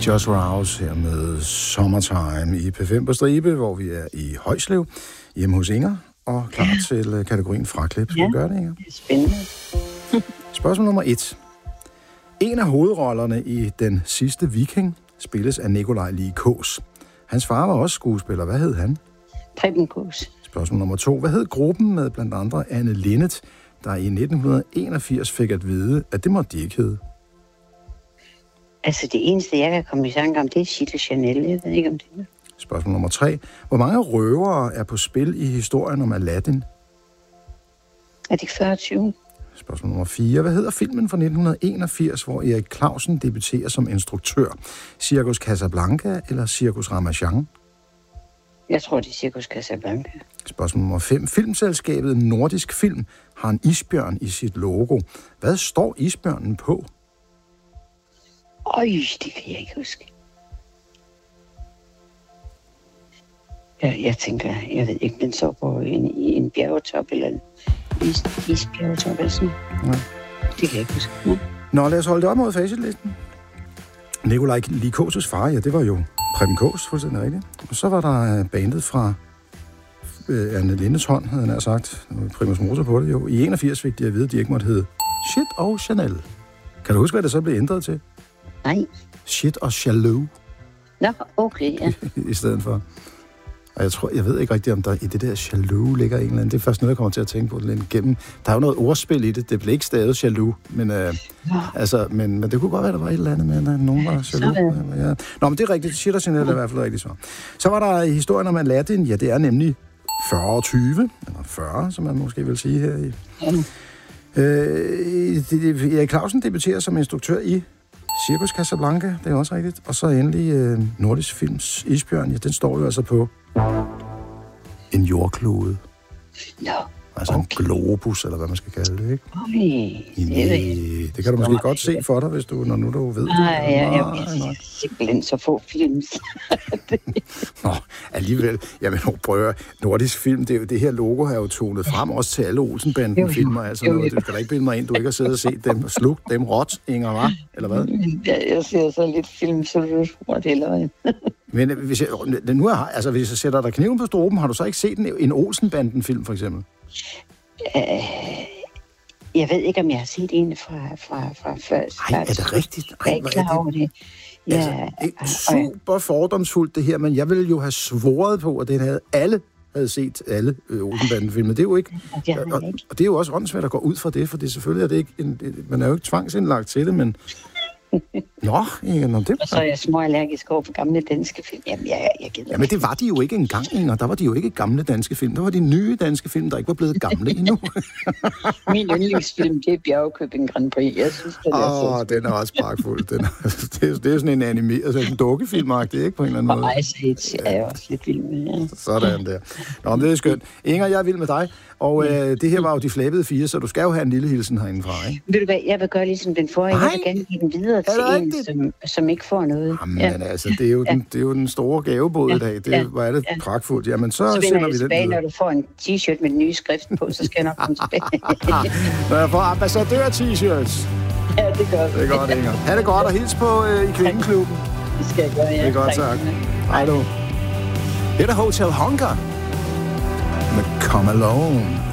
Joshua House her med Summertime i P5 på stribe, hvor vi er i Højslev, hjemme hos Inger, og klar til kategorien fraklip. Skal vi gøre det, Inger? Det er spændende. Spørgsmål nummer 1. En af hovedrollerne i Den sidste viking spilles af Nikolaj Lie Kaas. Hans far var også skuespiller. Hvad hed han? Preben Kaas. Spørgsmål nummer 2. Hvad hed gruppen med blandt andre Anne Linnet, der i 1981 fik at vide, at det måtte de ikke hedde? Altså, det eneste, jeg kan komme i tanke om, det er Chito Chanel. Jeg ved ikke, om det er. Spørgsmål nummer 3. Hvor mange røvere er på spil i historien om Aladdin? Er det 40-20? Spørgsmål nummer 4. Hvad hedder filmen fra 1981, hvor Erik Clausen debuterer som instruktør? Cirkus Casablanca eller Cirkus Ramachan? Jeg tror, det er Cirkus Casablanca. Spørgsmål nummer 5. Filmselskabet Nordisk Film har en isbjørn i sit logo. Hvad står isbjørnen på? Det kan jeg ikke huske. Jeg tænker, jeg ved ikke, den så på en bjergetop eller en isbjergetop eller sådan. Ja. Det kan jeg ikke huske. Ja. Nå, lad os holde det op mod facitlisten. Nikolaj Lie Kaas' far, ja, det var jo Preben Kaas, fuldstændig rigtigt. Og så var der bandet fra Anne Lindes hånd, havde han sagt. Primus Motor på det jo. I 81 fik de at vide, at de ikke måtte hedde Shit og Chanel. Kan du huske, hvad det så blev ændret til? Nej. Shit og Jaloux. Nå, okay, ja. I stedet for. Og jeg ved ikke rigtigt, om der i det der jaloux ligger en eller anden. Det er først noget, jeg kommer til at tænke på det lidt igennem. Der er jo noget ordspil i det. Det blev ikke stavet jaloux, men, men det kunne godt være, der var et eller andet med, at nogen var jaloux. Ja. Nå, men det er rigtigt. Shit og Chanel er i hvert fald rigtigt så. Så var der historien om Aladdin. Ja, det er nemlig 40-20, eller 40, som man måske vil sige her i. Erik Clausen debuterer som instruktør i Cirkus Casablanca, det er også rigtigt. Og så endelig Nordisk Films isbjørn, ja, den står jo altså på en jordklode. Nå, altså en globus, eller hvad man skal kalde det, ikke? Det kan du måske godt se for dig, hvis du, når nu du ved det. Jeg simpelthen så få films. Nå, alligevel. Jamen, prøv Nordisk Film, det her logo har jo tonet frem også til alle Olsenbanden-filmer. Altså noget. Du skal da ikke bilde mig ind, du ikke har siddet og set dem og slugt dem råt, Inger, hva'? Eller hvad? Jeg ser så lidt film, så du tror, det er løgn. Men hvis jeg sætter dig kniven på struben, har du så ikke set en Olsenbanden-film, for eksempel? Jeg ved ikke, om jeg har set en fra før. Nej, er det rigtigt? Jeg er ikke klar over det. Ja, altså, super fordomsfuldt det her, men jeg ville jo have svoret på, at alle havde set alle Olsenbanden-filmer. Det er jo ikke. Og det er jo også åndssvært at gå ud fra det, for det selvfølgelig er det ikke man er jo ikke tvangsindlagt til det, men nå, Inger, det. Og så er jeg småallergisk over for gamle danske film. Jamen, jeg gider. Jamen, det var de jo ikke engang, Inger. Der var de jo ikke gamle danske film. Der var de nye danske film, der ikke var blevet gamle endnu. Min yndlingsfilm, det er Bjergkøbing Grand Prix. Jeg synes, den er også pragtfuld. Det er sådan en animeret, altså en dukkefilmagtig, ikke? På en eller anden måde. Og Ice Age er jeg også lidt vild med, ja. Sådan der. Nå, men det er skønt. Inger, jeg er vild med dig. Og det her var jo de flabede 4, så du skal jo have en lille hilsen herindefra, ikke? Ved du hvad, jeg vil gøre ligesom den forrige. Jeg vil gerne give den videre til en, som ikke får noget. Jamen, altså, det er jo den store gavebod i dag. Hvor er det pragtfuldt. Jamen, så sender vi den tilbage, når du får en t-shirt med den nye skrift på, så skal jeg nok komme tilbage. Når jeg får ambassadør-t-shirts. Ja, det gør vi. Det er godt, Inger. Ha' det godt, og hils på i Kvindeklubben. Det skal jeg gøre, ja. Det er godt, tak. Hej du. Det er Hotel Hunger med Come Alone.